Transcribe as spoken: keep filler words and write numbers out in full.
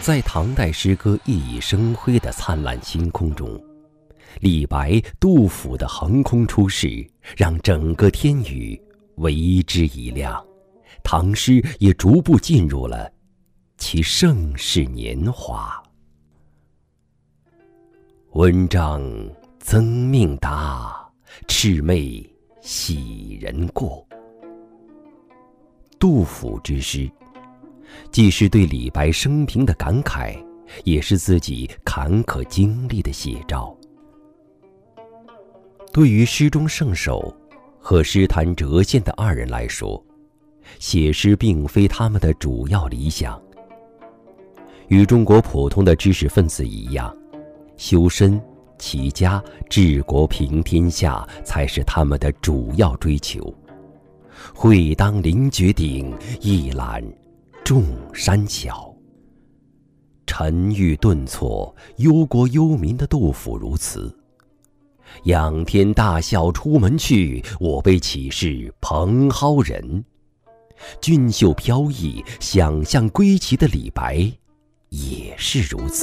在唐代诗歌熠熠生辉的灿烂星空中，李白、杜甫的横空出世，让整个天宇为之一亮，唐诗也逐步进入了其盛世年华。文章曾命达，魑魅喜人过。杜甫之诗，既是对李白生平的感慨，也是自己坎坷经历的写照。对于诗中圣手和诗坛谪仙的二人来说，写诗并非他们的主要理想。与中国普通的知识分子一样，修身、齐家、治国平天下才是他们的主要追求。会当凌绝顶，一览众山小。沉郁顿挫、忧国忧民的杜甫如此。仰天大笑出门去，我辈岂是蓬蒿人。俊秀飘逸、想象归奇的李白也是如此。